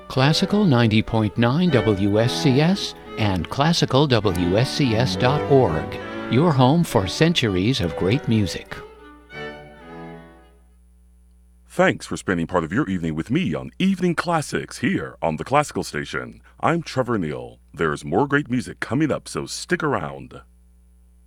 Classical 90.9 WSCS and classicalwscs.org, your home for centuries of great music. Thanks for spending part of your evening with me on Evening Classics here on the Classical Station. I'm Trevor Neal. There's more great music coming up, so stick around.